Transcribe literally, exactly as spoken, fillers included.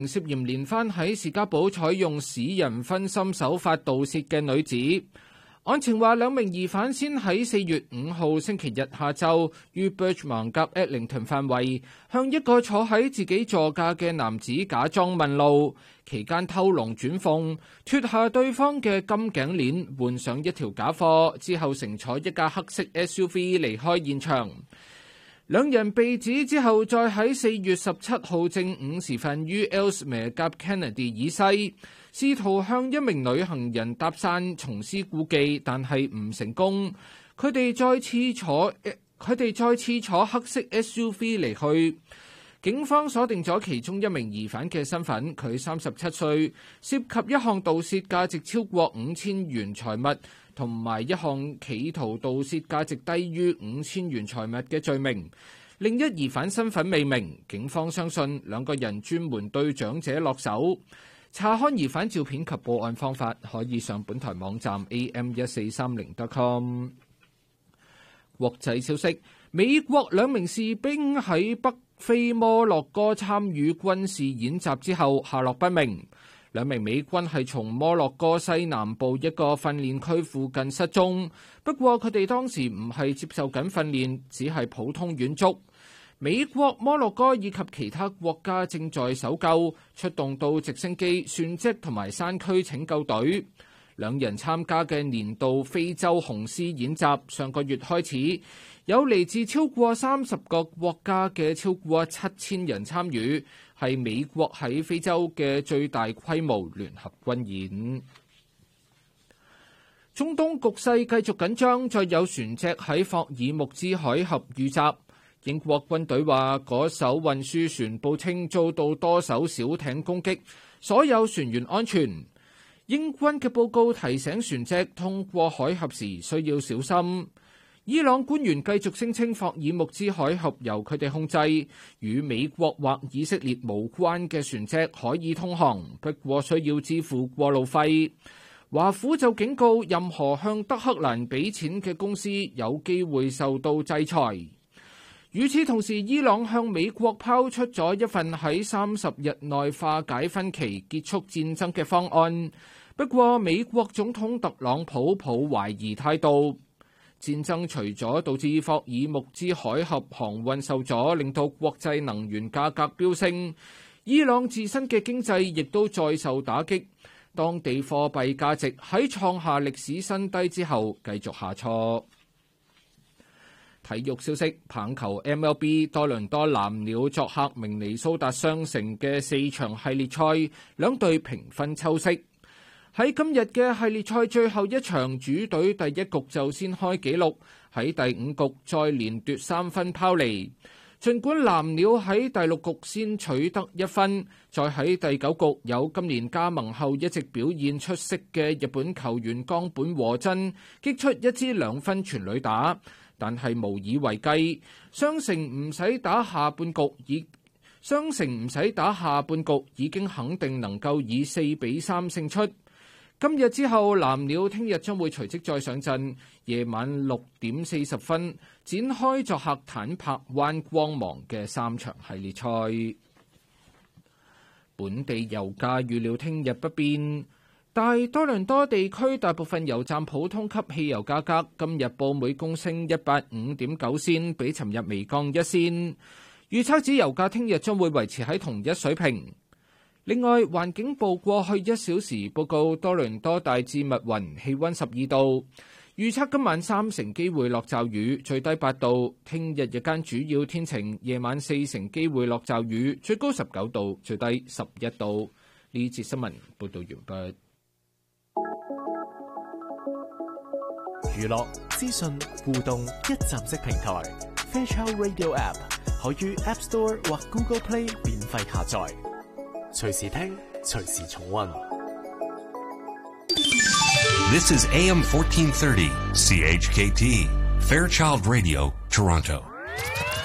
涉嫌連番喺士嘉堡採用使人分心手法盜竊嘅女子。案情話，兩名疑犯先喺四月五號星期日下晝於 Birchmount 及 Eglinton 範圍向一個坐喺自己座駕嘅男子假裝問路，期間偷龍轉鳳，脫下對方嘅金頸鏈，換上一條假貨，之後乘坐一架黑色 S U V 離開現場。兩人被指之後再喺四月十七號正午時分於 Ellesmere 及 Kennedy 以西，試圖向一名女行人搭訕，重施故技，但係唔成功。佢哋再次坐，佢哋再次坐黑色 S U V 離去。警方鎖定咗其中一名疑犯嘅身份，佢三十七歲，涉及一項盜竊價值超過五千元財物，同埋一項企圖盜竊價值低於五千元財物嘅罪名。另一疑犯身份未明，警方相信兩個人專門對長者落手。查看疑犯照片及報案方法，可以上本台網站 a m 一四三零 dot com。國際消息：美國兩名士兵喺北非摩洛哥參與軍事演習之後下落不明。兩名美軍係從摩洛哥西南部一個訓練區附近失蹤，不過佢哋當時唔係接受緊訓練，只係普通遠足。美國、摩洛哥以及其他國家正在搜救，出動到直升機、船隻同埋山區拯救隊。兩人參加嘅年度非洲雄獅演習上個月開始，有嚟自超過三十個國家嘅超過七千人參與，係美國喺非洲嘅最大規模聯合軍演。中東局勢繼續緊張，再有船隻喺霍爾木茲海峽遇襲。英國軍隊話，嗰艘運輸船報稱遭到多艘小艇攻擊，所有船員安全。英軍嘅報告提醒船隻通過海峽時需要小心。伊朗官員繼續聲稱霍爾木茲海峽由佢哋控制，與美國或以色列無關嘅船隻可以通航，不過需要支付過路費。華府就警告，任何向德黑蘭俾錢嘅公司有機會受到制裁。與此同時，伊朗向美國拋出咗一份喺三十日內化解分歧、結束戰爭嘅方案。不過，美國總統特朗普抱懷疑態度。戰爭除咗導致霍爾木茲海峽航運受阻，令到國際能源價格飆升，伊朗自身嘅經濟亦都再受打擊。當地貨幣價值喺創下歷史新低之後，繼續下挫。體育消息：棒球 M L B 多倫多藍鳥作客明尼蘇達雙城嘅四場系列賽，兩隊平分秋色。喺今日嘅系列賽最後一場，主隊第一局就先開紀錄，喺第五局再連奪三分拋離。儘管藍鳥喺第六局先取得一分，再喺第九局有今年加盟後一直表現出色嘅日本球員岡本和真擊出一支兩分全壘打，但係無以為繼。雙城唔使打下半局已雙城唔使打下半局已經肯定能夠以四比三勝出。今日之後，藍鳥聽日將會隨即再上陣，夜晚六點四十分展開作客坦柏灣光芒嘅三場系列賽。本地油價預料聽日不變，但多倫多地區大部分油站普通級汽油價格今日報每公升一百五點九仙，比尋日微降一仙。預測指油價聽日將會維持喺同一水平。另外，環境部過去一小時報告多倫多大致密雲，氣溫十二度。預測今晚三成機會落驟雨，最低八度。聽日日間主要天晴，夜晚四成機會落驟雨，最高十九度，最低十一度。呢節新聞報道完畢。 娛樂、資訊、互動一站式平台 Fairchild Radio App 可於 App Store 或 Google Play 免費下載。隨時聽，隨時重溫。 This is A M fourteen thirty C H K T Fairchild Radio, Toronto.